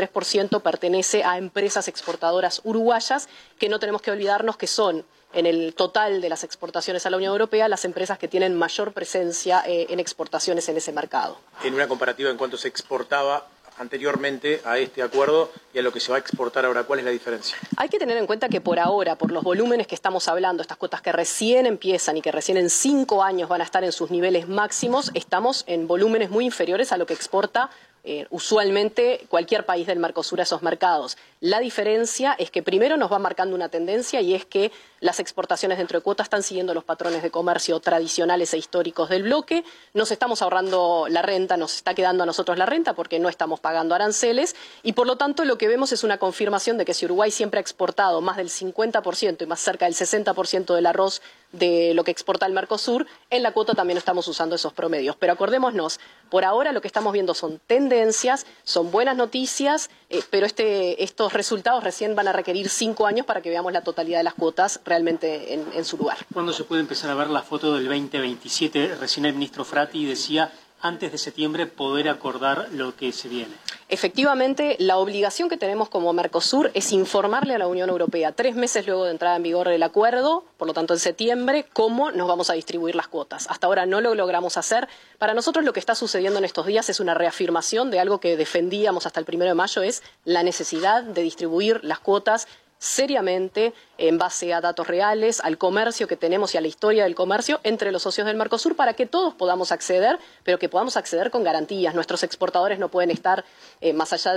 63% pertenece a empresas exportadoras uruguayas, que no tenemos que olvidarnos que son, en el total de las exportaciones a la Unión Europea, las empresas que tienen mayor presencia en exportaciones en ese mercado. En una comparativa en cuanto se exportaba anteriormente a este acuerdo y a lo que se va a exportar ahora, ¿cuál es la diferencia? Hay que tener en cuenta que por ahora, por los volúmenes que estamos hablando, estas cuotas que recién empiezan y que recién en 5 años van a estar en sus niveles máximos, estamos en volúmenes muy inferiores a lo que exporta usualmente cualquier país del Mercosur a esos mercados. La diferencia es que primero nos va marcando una tendencia y es que las exportaciones dentro de cuotas están siguiendo los patrones de comercio tradicionales e históricos del bloque. Nos estamos ahorrando la renta, nos está quedando a nosotros la renta porque no estamos pagando aranceles y por lo tanto lo que vemos es una confirmación de que si Uruguay siempre ha exportado más del 50% y más cerca del 60% del arroz de lo que exporta el Mercosur, en la cuota también estamos usando esos promedios. Pero acordémonos, por ahora lo que estamos viendo son tendencias, son buenas noticias, pero estos resultados recién van a requerir 5 años para que veamos la totalidad de las cuotas realmente en su lugar. ¿Cuándo se puede empezar a ver la foto del 2027? Recién el ministro Frati decía antes de septiembre poder acordar lo que se viene. Efectivamente, la obligación que tenemos como Mercosur es informarle a la Unión Europea 3 meses luego de entrada en vigor del acuerdo, por lo tanto en septiembre, cómo nos vamos a distribuir las cuotas. Hasta ahora no lo logramos hacer. Para nosotros lo que está sucediendo en estos días es una reafirmación de algo que defendíamos hasta el 1 de mayo, es la necesidad de distribuir las cuotas seriamente en base a datos reales, al comercio que tenemos y a la historia del comercio entre los socios del Mercosur para que todos podamos acceder, pero que podamos acceder con garantías. Nuestros exportadores no pueden estar más allá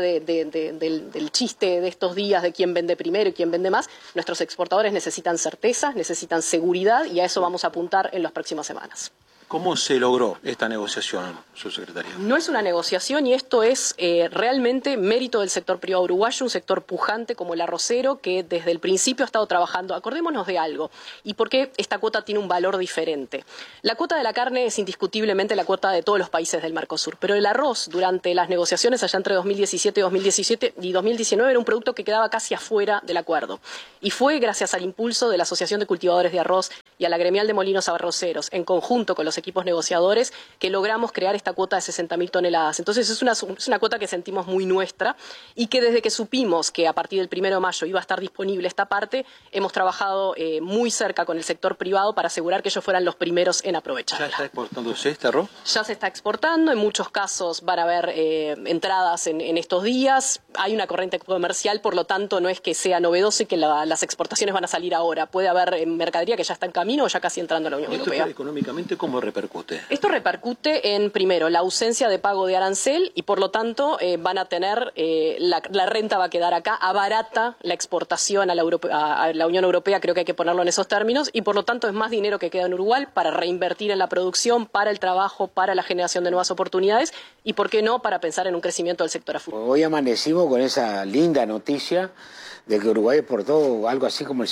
del chiste de estos días de quién vende primero y quién vende más. Nuestros exportadores necesitan certeza, necesitan seguridad y a eso vamos a apuntar en las próximas semanas. ¿Cómo se logró esta negociación, subsecretaria? No es una negociación y esto es realmente mérito del sector privado uruguayo, un sector pujante como el arrocero que desde el principio ha estado trabajando. Acordémonos de algo y por qué esta cuota tiene un valor diferente. La cuota de la carne es indiscutiblemente la cuota de todos los países del Mercosur, pero el arroz durante las negociaciones allá entre 2017 y 2019 era un producto que quedaba casi afuera del acuerdo. Y fue gracias al impulso de la Asociación de Cultivadores de Arroz y a la Gremial de Molinos Arroceros, en conjunto con los equipos negociadores, que logramos crear esta cuota de 60.000 toneladas. Entonces es una cuota que sentimos muy nuestra y que desde que supimos que a partir del 1 de mayo iba a estar disponible esta parte, hemos trabajado muy cerca con el sector privado para asegurar que ellos fueran los primeros en aprovecharla. ¿Ya está exportándose este arroz? Ya se está exportando, en muchos casos van a haber entradas en estos días, hay una corriente comercial, por lo tanto no es que sea novedoso y que las exportaciones van a salir ahora. Puede haber mercadería que ya está en camino o ya casi entrando a la Unión Europea. Económicamente, ¿cómo repercute? Esto repercute en, primero, la ausencia de pago de arancel y, por lo tanto, van a tener, la renta va a quedar acá, abarata la exportación a la Unión Europea, creo que hay que ponerlo en esos términos, y, por lo tanto, es más dinero que queda en Uruguay para reinvertir en la producción, para el trabajo, para la generación de nuevas oportunidades y, ¿por qué no?, para pensar en un crecimiento del sector a futuro. Hoy amanecimos con esa linda noticia de que Uruguay exportó algo así como el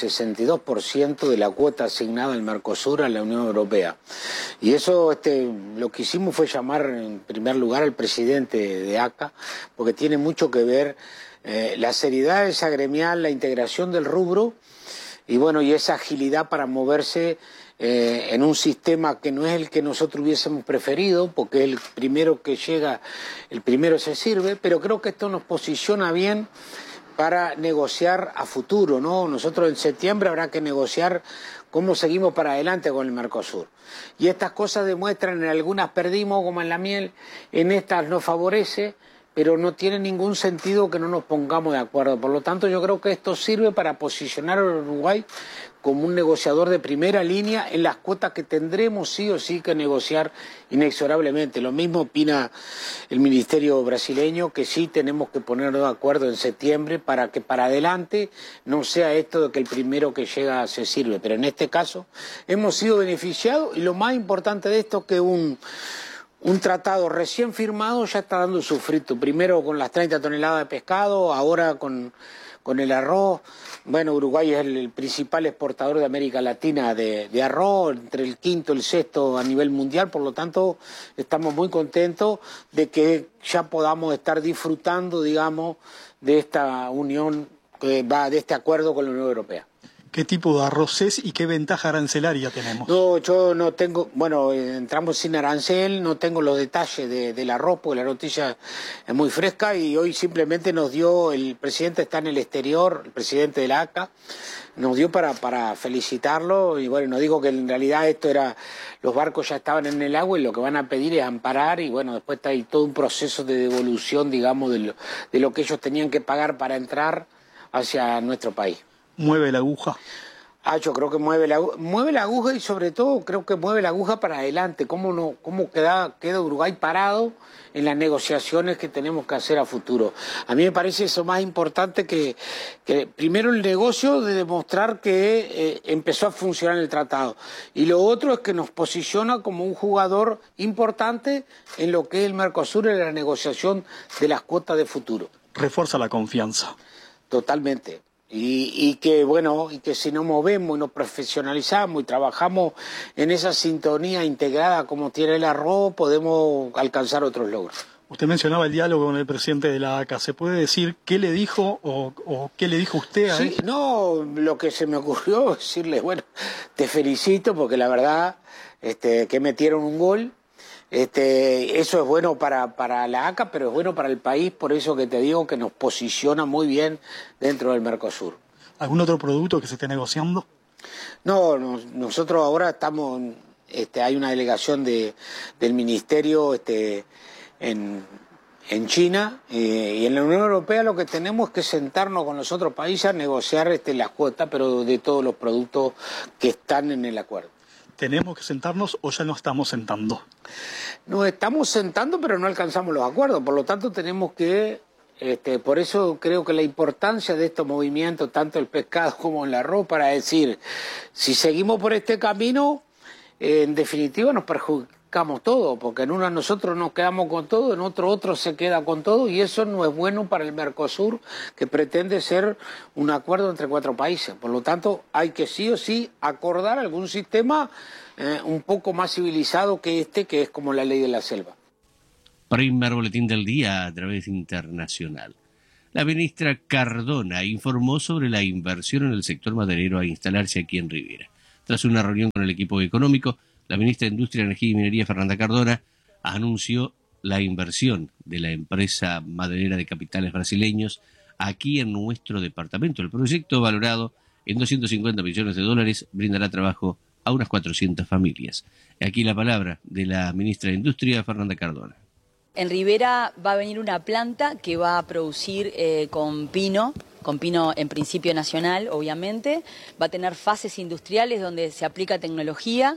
62% de la cuota asignada al Mercosur a la Unión Europea. Y eso lo que hicimos fue llamar en primer lugar al presidente de ACA, porque tiene mucho que ver la seriedad de esa gremial, la integración del rubro y bueno, y esa agilidad para moverse en un sistema que no es el que nosotros hubiésemos preferido, porque el primero que llega, el primero se sirve, pero creo que esto nos posiciona bien para negociar a futuro, ¿no? Nosotros en septiembre habrá que negociar cómo seguimos para adelante con el Mercosur. Y estas cosas demuestran, en algunas perdimos como en la miel, en estas nos favorece, pero no tiene ningún sentido que no nos pongamos de acuerdo. Por lo tanto, yo creo que esto sirve para posicionar a Uruguay como un negociador de primera línea en las cuotas que tendremos sí o sí que negociar inexorablemente. Lo mismo opina el Ministerio brasileño, que sí tenemos que ponernos de acuerdo en septiembre para que para adelante no sea esto de que el primero que llega se sirve. Pero en este caso hemos sido beneficiados y lo más importante de esto es que un tratado recién firmado ya está dando su fruto. Primero con las 30 toneladas de pescado, ahora con el arroz. Bueno, Uruguay es el principal exportador de América Latina de arroz, entre el quinto y el sexto a nivel mundial, por lo tanto estamos muy contentos de que ya podamos estar disfrutando, digamos, de esta unión, de este acuerdo con la Unión Europea. ¿Qué tipo de arroz es y qué ventaja arancelaria tenemos? No, yo no tengo, bueno, entramos sin arancel, no tengo los detalles del arroz porque la noticia es muy fresca y hoy simplemente nos dio, el presidente está en el exterior, el presidente de la ACA, nos dio para felicitarlo y bueno, no digo que en realidad esto era, los barcos ya estaban en el agua y lo que van a pedir es amparar y bueno, después está ahí todo un proceso de devolución, digamos, de lo que ellos tenían que pagar para entrar hacia nuestro país. ¿Mueve la aguja? Yo creo que mueve la aguja y sobre todo creo que mueve la aguja para adelante. ¿Cómo queda Uruguay parado en las negociaciones que tenemos que hacer a futuro? A mí me parece eso más importante que primero el negocio de demostrar que empezó a funcionar el tratado. Y lo otro es que nos posiciona como un jugador importante en lo que es el Mercosur en la negociación de las cuotas de futuro. Refuerza la confianza. Totalmente. Y que bueno, y que si nos movemos y nos profesionalizamos y trabajamos en esa sintonía integrada como tiene el arroz, podemos alcanzar otros logros. Usted mencionaba el diálogo con el presidente de la ACA. ¿Se puede decir qué le dijo o qué le dijo usted a él? No, lo que se me ocurrió es decirle, bueno, te felicito porque la verdad que metieron un gol. Eso es bueno para la ACA, pero es bueno para el país, por eso que te digo que nos posiciona muy bien dentro del Mercosur. ¿Algún otro producto que se esté negociando? No, nosotros ahora estamos, hay una delegación del Ministerio en en China, y en la Unión Europea lo que tenemos es que sentarnos con los otros países a negociar las cuotas, pero de todos los productos que están en el acuerdo. ¿Tenemos que sentarnos o ya no estamos sentando? Nos estamos sentando, pero no alcanzamos los acuerdos, por lo tanto tenemos que... por eso creo que la importancia de estos movimientos, tanto el pescado como el arroz, para decir, si seguimos por este camino, en definitiva nos perjudicamos todo, porque en uno nosotros nos quedamos con todo, en otro se queda con todo, y eso no es bueno para el Mercosur, que pretende ser un acuerdo entre 4 países. Por lo tanto, hay que sí o sí acordar algún sistema un poco más civilizado que que es como la ley de la selva. Primer boletín del día a través internacional. La ministra Cardona informó sobre la inversión en el sector maderero a instalarse aquí en Rivera. Tras una reunión con el equipo económico, la ministra de Industria, Energía y Minería, Fernanda Cardona, anunció la inversión de la empresa maderera de capitales brasileños aquí en nuestro departamento. El proyecto, valorado en $250 millones, brindará trabajo a unas 400 familias. Aquí la palabra de la ministra de Industria, Fernanda Cardona. En Rivera va a venir una planta que va a producir con pino en principio nacional, obviamente. Va a tener fases industriales donde se aplica tecnología.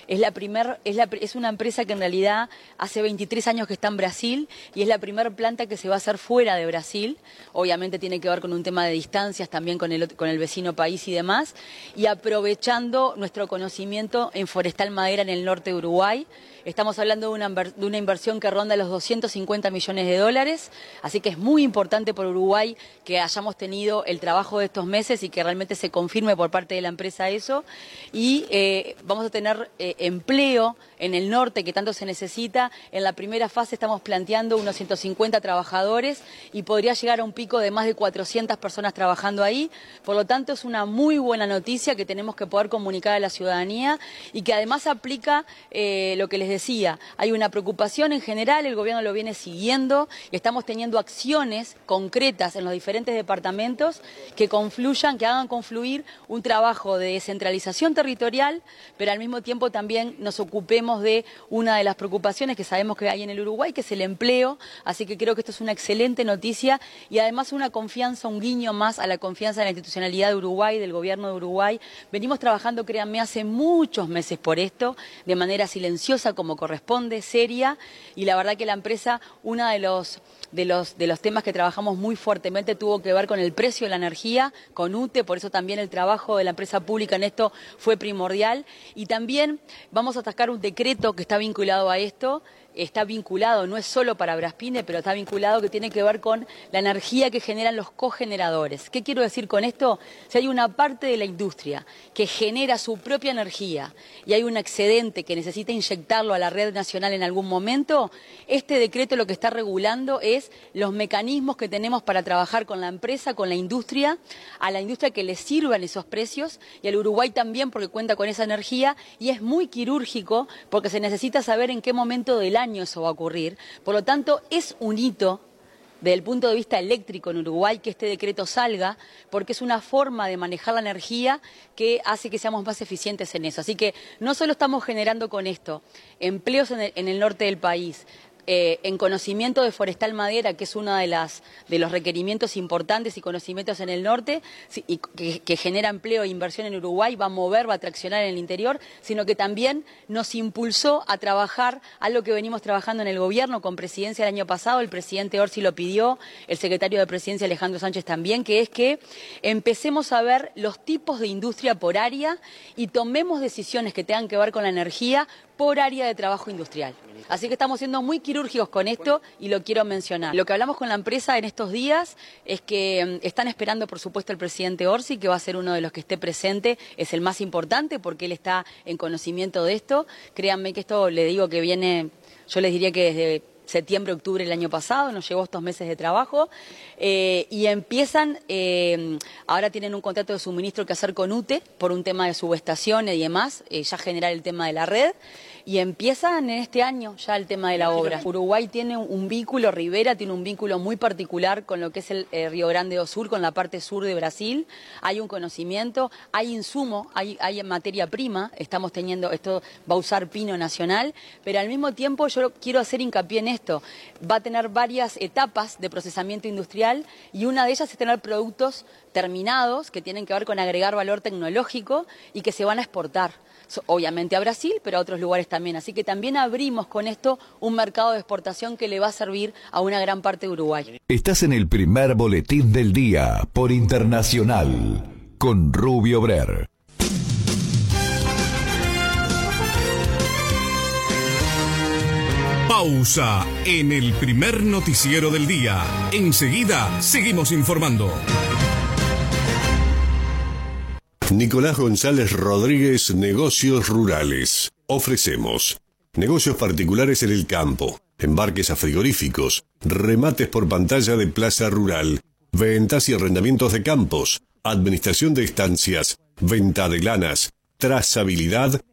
Es una empresa que en realidad hace 23 años que está en Brasil y es la primera planta que se va a hacer fuera de Brasil. Obviamente tiene que ver con un tema de distancias también con el vecino país y demás. Y aprovechando nuestro conocimiento en forestal madera en el norte de Uruguay. Estamos hablando de una inversión que ronda los $250 millones, así que es muy importante por Uruguay que hayamos tenido el trabajo de estos meses y que realmente se confirme por parte de la empresa eso. Y vamos a tener empleo en el norte que tanto se necesita. En la primera fase estamos planteando unos 150 trabajadores y podría llegar a un pico de más de 400 personas trabajando ahí. Por lo tanto, es una muy buena noticia que tenemos que poder comunicar a la ciudadanía y que además aplica lo que les decía. Hay una preocupación en general, el gobierno lo viene siguiendo y estamos teniendo acciones concretas en los diferentes departamentos que hagan confluir un trabajo de descentralización territorial, pero al mismo tiempo también nos ocupemos de una de las preocupaciones que sabemos que hay en el Uruguay, que es el empleo. Así que creo que esto es una excelente noticia y además una confianza, un guiño más a la confianza de la institucionalidad de Uruguay, del gobierno de Uruguay. Venimos trabajando, créanme, hace muchos meses por esto, de manera silenciosa, como corresponde, seria, y la verdad que la empresa, uno de los temas que trabajamos muy fuertemente tuvo que ver con el precio de la energía, con UTE, por eso también el trabajo de la empresa pública en esto fue primordial, y también vamos a sacar un decreto que está vinculado a esto. Está vinculado, no es solo para Braspine, pero está vinculado que tiene que ver con la energía que generan los cogeneradores. ¿Qué quiero decir con esto? Si hay una parte de la industria que genera su propia energía y hay un excedente que necesita inyectarlo a la red nacional en algún momento, este decreto lo que está regulando es los mecanismos que tenemos para trabajar con la empresa, con la industria, a la industria que le sirvan esos precios y al Uruguay también porque cuenta con esa energía y es muy quirúrgico porque se necesita saber en qué momento del año eso va a ocurrir. Por lo tanto, es un hito desde el punto de vista eléctrico en Uruguay que este decreto salga, porque es una forma de manejar la energía que hace que seamos más eficientes en eso. Así que no solo estamos generando con esto empleos en el norte del país, en conocimiento de forestal madera, que es uno de los requerimientos importantes y conocimientos en el norte, y que genera empleo e inversión en Uruguay, va a mover, va a traccionar en el interior, sino que también nos impulsó a trabajar algo que venimos trabajando en el gobierno con presidencia el año pasado, el presidente Orsi lo pidió, el secretario de Presidencia Alejandro Sánchez también, que es que empecemos a ver los tipos de industria por área y tomemos decisiones que tengan que ver con la energía por área de trabajo industrial. Así que estamos siendo muy quirúrgicos con esto y lo quiero mencionar. Lo que hablamos con la empresa en estos días es que están esperando, por supuesto, al presidente Orsi, que va a ser uno de los que esté presente, es el más importante porque él está en conocimiento de esto. Créanme que esto, le digo que viene, yo les diría que desde septiembre, octubre del año pasado, nos llevó estos meses de trabajo y empiezan, ahora tienen un contrato de suministro que hacer con UTE por un tema de subestaciones y demás, ya generar el tema de la red Y empiezan en este año ya el tema de la obra. Uruguay tiene un vínculo, Rivera tiene un vínculo muy particular con lo que es el Río Grande do Sur, con la parte sur de Brasil. Hay un conocimiento, hay insumo, hay materia prima, estamos teniendo, esto va a usar pino nacional, pero al mismo tiempo yo quiero hacer hincapié en esto. Va a tener varias etapas de procesamiento industrial y una de ellas es tener productos terminados que tienen que ver con agregar valor tecnológico y que se van a exportar. Obviamente a Brasil, pero a otros lugares también. Así que también abrimos con esto un mercado de exportación que le va a servir a una gran parte de Uruguay. Estás en el primer boletín del día por Internacional con Rubio Brer. Pausa en el primer noticiero del día. Enseguida seguimos informando. Nicolás González Rodríguez, Negocios Rurales. Ofrecemos negocios particulares en el campo, embarques a frigoríficos, remates por pantalla de plaza rural, ventas y arrendamientos de campos, administración de estancias, venta de lanas, trazabilidad